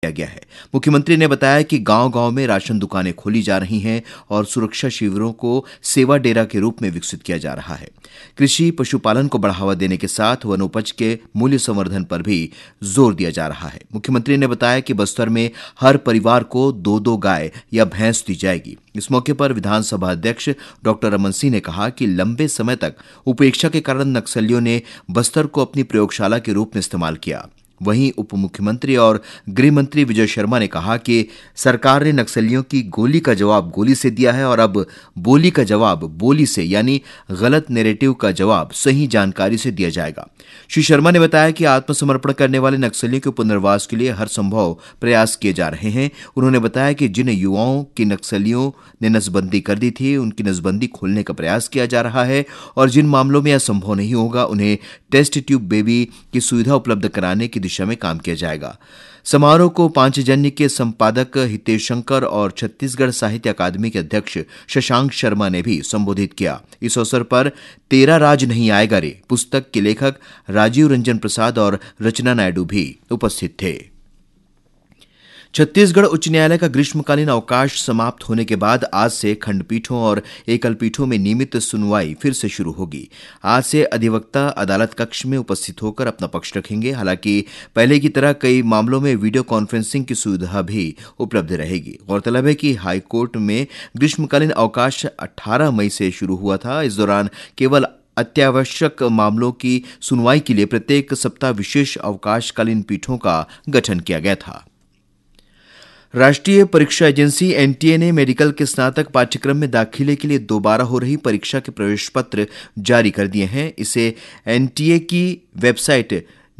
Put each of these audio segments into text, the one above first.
किया गया है। मुख्यमंत्री ने बताया कि गांव-गांव में राशन दुकानें खोली जा रही हैं और सुरक्षा शिविरों को सेवा डेरा के रूप में विकसित किया जा रहा है। कृषि पशुपालन को बढ़ावा देने के साथ वनोपज के मूल्य संवर्धन पर भी जोर दिया जा रहा है। मुख्यमंत्री ने बताया कि बस्तर में हर परिवार को 2-2 गाय या भैंस दी जाएगी। इस मौके पर विधानसभा अध्यक्ष डॉक्टर रमन सिंह ने कहा कि लंबे समय तक उपेक्षा के कारण नक्सलियों ने बस्तर को अपनी प्रयोगशाला के रूप में इस्तेमाल किया। वहीं उप मुख्यमंत्री और गृह मंत्री विजय शर्मा ने कहा कि सरकार ने नक्सलियों की गोली का जवाब गोली से दिया है और अब बोली का जवाब बोली से, यानी गलत नैरेटिव का जवाब सही जानकारी से दिया जाएगा। श्री शर्मा ने बताया कि आत्मसमर्पण करने वाले नक्सलियों के पुनर्वास के लिए हर संभव प्रयास किए जा रहे हैं। उन्होंने बताया कि जिन युवाओं की नक्सलियों ने नसबंदी कर दी थी, उनकी नसबंदी खोलने का प्रयास किया जा रहा है और जिन मामलों में यह संभव नहीं होगा, उन्हें टेस्ट ट्यूब बेबी की सुविधा उपलब्ध कराने की दिशा में काम किया जाएगा। समारोह को पांचजन्य के संपादक हितेश शंकर और छत्तीसगढ़ साहित्य अकादमी के अध्यक्ष शशांक शर्मा ने भी संबोधित किया। इस अवसर पर तेरा राज नहीं आएगा रे पुस्तक के लेखक राजीव रंजन प्रसाद और रचना नायडू भी उपस्थित थे। छत्तीसगढ़ उच्च न्यायालय का ग्रीष्मकालीन अवकाश समाप्त होने के बाद आज से खंडपीठों और एकल पीठों में नियमित सुनवाई फिर से शुरू होगी। आज से अधिवक्ता अदालत कक्ष में उपस्थित होकर अपना पक्ष रखेंगे। हालांकि पहले की तरह कई मामलों में वीडियो कॉन्फ्रेंसिंग की सुविधा भी उपलब्ध रहेगी। गौरतलब है कि हाईकोर्ट में ग्रीष्मकालीन अवकाश 18 मई से शुरू हुआ था। इस दौरान केवल अत्यावश्यक मामलों की सुनवाई के लिए प्रत्येक सप्ताह विशेष अवकाशकालीन पीठों का गठन किया गया था। राष्ट्रीय परीक्षा एजेंसी एनटीए ने मेडिकल के स्नातक पाठ्यक्रम में दाखिले के लिए दोबारा हो रही परीक्षा के प्रवेश पत्र जारी कर दिए हैं। इसे एनटीए की वेबसाइट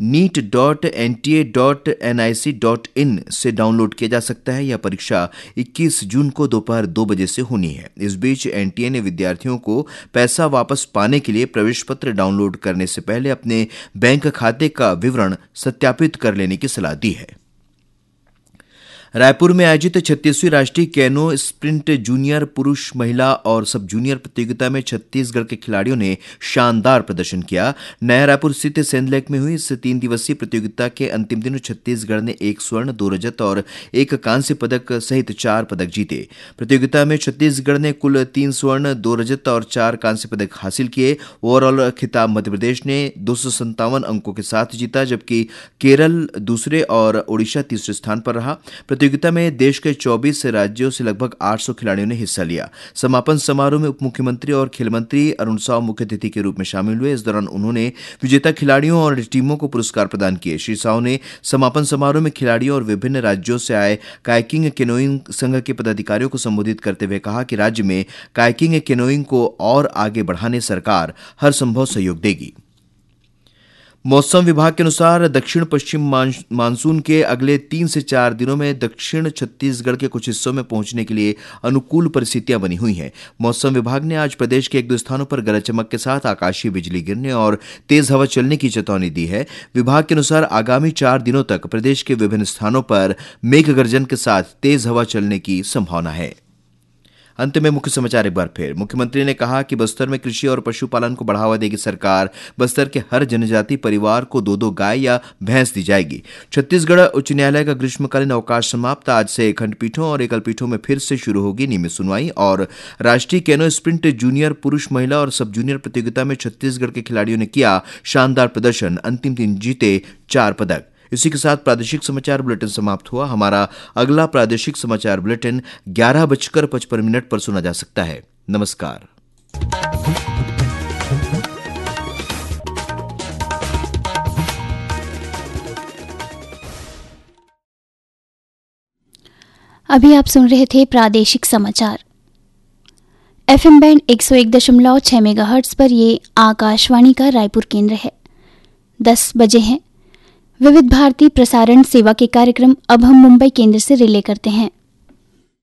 neet.nta.nic.in से डाउनलोड किया जा सकता है। यह परीक्षा 21 जून को दोपहर 2 बजे से होनी है। इस बीच एनटीए ने विद्यार्थियों को पैसा वापस पाने के लिए प्रवेश पत्र डाउनलोड करने से पहले अपने बैंक खाते का विवरण सत्यापित कर लेने की सलाह दी है। रायपुर में आयोजित 36वीं राष्ट्रीय कैनो स्प्रिंट जूनियर पुरुष, महिला और सब जूनियर प्रतियोगिता में छत्तीसगढ़ के खिलाड़ियों ने शानदार प्रदर्शन किया। नया रायपुर स्थित सेंध लेक में हुई इस 3 दिवसीय प्रतियोगिता के अंतिम दिन छत्तीसगढ़ ने 1 स्वर्ण, 2 रजत और 1 कांस्य पदक सहित 4 पदक जीते। प्रतियोगिता में छत्तीसगढ़ ने कुल 3 स्वर्ण, 2 रजत और 4 कांस्य पदक हासिल किए। ओवरऑल खिताब मध्य प्रदेश ने 257 अंकों के साथ जीता, जबकि केरल दूसरे और ओडिशा तीसरे स्थान पर रहा। प्रतियोगिता में देश के 24 राज्यों से लगभग 800 खिलाड़ियों ने हिस्सा लिया। समापन समारोह में उप मुख्यमंत्री और खेल मंत्री अरुण साव मुख्य अतिथि के रूप में शामिल हुए। इस दौरान उन्होंने विजेता खिलाड़ियों और टीमों को पुरस्कार प्रदान किए। श्री साव ने समापन समारोह में खिलाड़ियों और विभिन्न राज्यों से आए कायाकिंग केनोइंग संघ के पदाधिकारियों को संबोधित करते हुए कहा कि राज्य में कायाकिंग केनोइंग को और आगे बढ़ाने सरकार हर संभव सहयोग देगी। मौसम विभाग के अनुसार दक्षिण पश्चिम मानसून के अगले 3 से 4 दिनों में दक्षिण छत्तीसगढ़ के कुछ हिस्सों में पहुंचने के लिए अनुकूल परिस्थितियां बनी हुई हैं। मौसम विभाग ने आज प्रदेश के 1-2 स्थानों पर गरज चमक के साथ आकाशीय बिजली गिरने और तेज हवा चलने की चेतावनी दी है। विभाग के अनुसार आगामी 4 दिनों तक प्रदेश के विभिन्न स्थानों पर मेघ गर्जन के साथ तेज हवा चलने की संभावना है। अंत में मुख्य समाचार एक बार फिर। मुख्यमंत्री ने कहा कि बस्तर में कृषि और पशुपालन को बढ़ावा देगी सरकार। बस्तर के हर जनजाति परिवार को 2-2 गाय या भैंस दी जाएगी। छत्तीसगढ़ उच्च न्यायालय का ग्रीष्मकालीन अवकाश समाप्त। आज से खंडपीठों और एकल पीठों में फिर से शुरू होगी नियमित सुनवाई। और राष्ट्रीय कैनो स्प्रिंट जूनियर पुरुष, महिला और सब जूनियर प्रतियोगिता में छत्तीसगढ़ के खिलाड़ियों ने किया शानदार प्रदर्शन। अंतिम दिन जीते 4 पदक। इसी के साथ प्रादेशिक समाचार बुलेटिन समाप्त हुआ। हमारा अगला प्रादेशिक समाचार बुलेटिन 11:55 पर सुना जा सकता है। नमस्कार। अभी आप सुन रहे थे प्रादेशिक समाचार। एफएम बैंड 101.6 मेगाहर्ट्ज पर ये आकाशवाणी का रायपुर केंद्र है। 10 बजे हैं। विविध भारती प्रसारण सेवा के कार्यक्रम अब हम मुंबई केंद्र से रिले करते हैं।